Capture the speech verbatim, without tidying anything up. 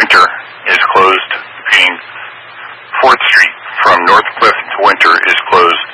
Winter is closed. Between fourth Street from North Cliff to Winter is closed